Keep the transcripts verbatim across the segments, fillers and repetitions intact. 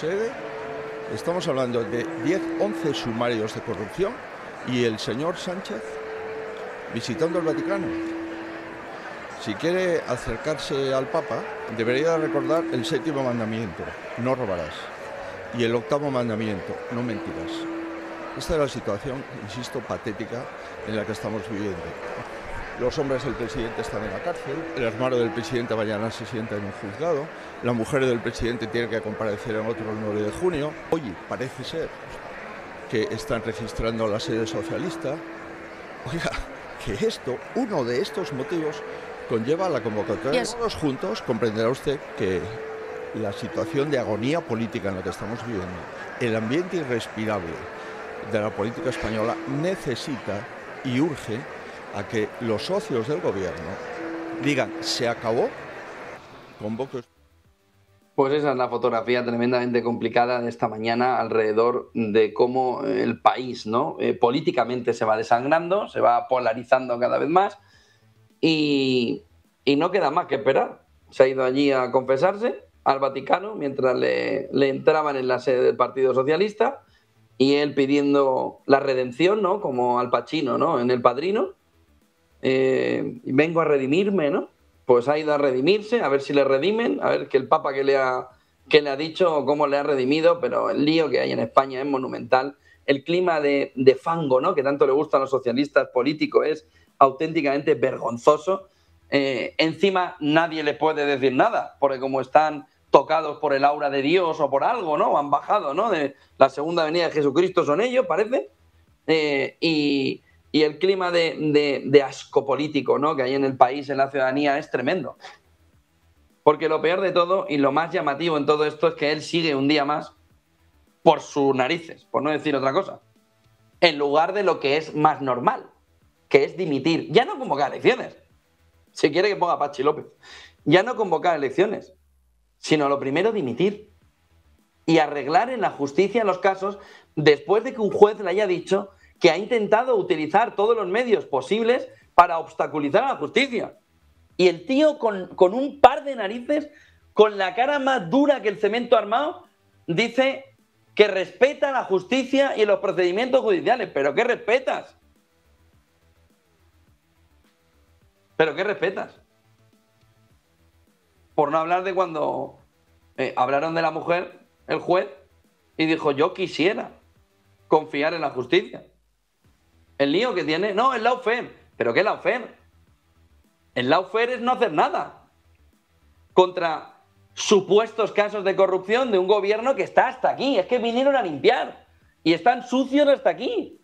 sede, estamos hablando de diez, once sumarios de corrupción y el señor Sánchez visitando el Vaticano. Si quiere acercarse al Papa, debería recordar el séptimo mandamiento, no robarás, y el octavo mandamiento, no mentirás. Esta es la situación, insisto, patética en la que estamos viviendo. Los hombres del presidente están en la cárcel, el hermano del presidente mañana se sienta en un juzgado, la mujer del presidente tiene que comparecer en otro el nueve de junio. Oye, parece ser que están registrando la sede socialista. Oiga, que esto, uno de estos motivos, conlleva la convocatoria. Yes. Todos juntos comprenderá usted que la situación de agonía política en la que estamos viviendo, el ambiente irrespirable de la política española, necesita y urge a que los socios del gobierno digan, se acabó, convoque. Pues esa es la fotografía tremendamente complicada de esta mañana alrededor de cómo el país, ¿no? Eh, políticamente se va desangrando, se va polarizando cada vez más y, y no queda más que esperar. Se ha ido allí a confesarse al Vaticano mientras le, le entraban en la sede del Partido Socialista y él pidiendo la redención, ¿no? Como Al Pacino, ¿no? En El Padrino. Eh, vengo a redimirme, ¿no? Pues ha ido a redimirse, a ver si le redimen, a ver que el Papa que le ha, que le ha dicho cómo le ha redimido, pero el lío que hay en España es monumental. El clima de, de fango, ¿no? Que tanto le gusta a los socialistas políticos es auténticamente vergonzoso. Eh, encima nadie le puede decir nada, porque como están tocados por el aura de Dios o por algo, ¿no? O han bajado, ¿no? De la segunda venida de Jesucristo son ellos, parece. Eh, y... Y el clima de, de, de asco político, ¿no? Que hay en el país, en la ciudadanía, es tremendo. Porque lo peor de todo y lo más llamativo en todo esto es que él sigue un día más por sus narices, por no decir otra cosa, en lugar de lo que es más normal, que es dimitir. Ya no convocar elecciones. Si quiere que ponga Pachi López. Ya no convocar elecciones, sino lo primero dimitir y arreglar en la justicia los casos después de que un juez le haya dicho que ha intentado utilizar todos los medios posibles para obstaculizar a la justicia. Y el tío con, con un par de narices, con la cara más dura que el cemento armado, dice que respeta la justicia y los procedimientos judiciales. ¿Pero qué respetas? ¿Pero qué respetas? Por no hablar de cuando eh, hablaron de la mujer, el juez, y dijo, yo quisiera confiar en la justicia. El lío que tiene, no, el lawfare. ¿Pero qué es lawfare? El lawfare es no hacer nada contra supuestos casos de corrupción de un gobierno que está hasta aquí. Es que vinieron a limpiar y están sucios hasta aquí.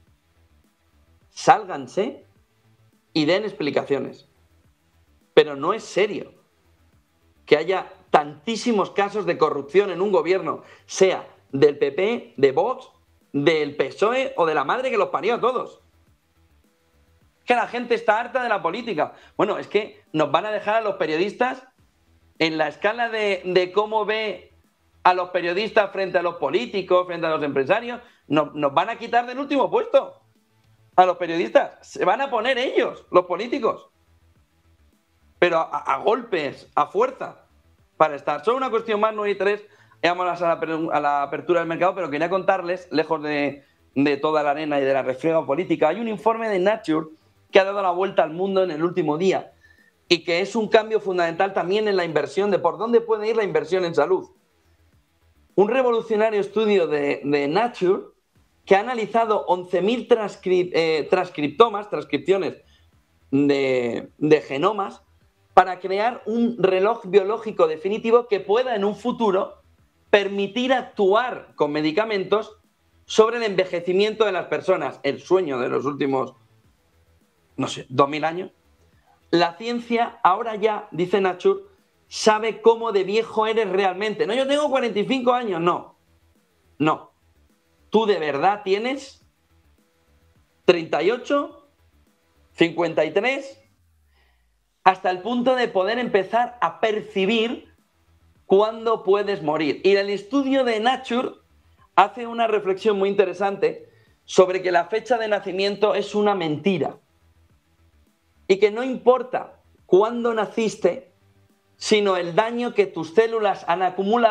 Sálganse y den explicaciones. Pero no es serio que haya tantísimos casos de corrupción en un gobierno, sea del P P, de Vox, del P S O E o de la madre que los parió a todos. Es que la gente está harta de la política. Bueno, es que nos van a dejar a los periodistas en la escala de, de cómo ve a los periodistas frente a los políticos, frente a los empresarios, nos, nos van a quitar del último puesto a los periodistas. Se van a poner ellos, los políticos. Pero a, a golpes, a fuerza, para estar. Solo una cuestión más, nueve y tres. Vamos a la, a la apertura del mercado, pero quería contarles, lejos de, de toda la arena y de la refriega política, hay un informe de Nature que ha dado la vuelta al mundo en el último día y que es un cambio fundamental también en la inversión, de por dónde puede ir la inversión en salud. Un revolucionario estudio de, de Nature que ha analizado once mil transcri eh, transcriptomas, transcripciones de, de genomas, para crear un reloj biológico definitivo que pueda en un futuro permitir actuar con medicamentos sobre el envejecimiento de las personas, el sueño de los últimos, no sé, dos mil años. La ciencia ahora ya, dice Nature, sabe cómo de viejo eres realmente. No, yo tengo cuarenta y cinco años, no. No. Tú de verdad tienes treinta y ocho, cincuenta y tres, hasta el punto de poder empezar a percibir cuándo puedes morir. Y el estudio de Nature hace una reflexión muy interesante sobre que la fecha de nacimiento es una mentira. Y que no importa cuándo naciste, sino el daño que tus células han acumulado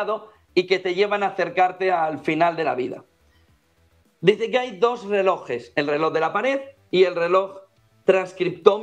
y que te llevan a acercarte al final de la vida. Dice que hay dos relojes, el reloj de la pared y el reloj transcriptómico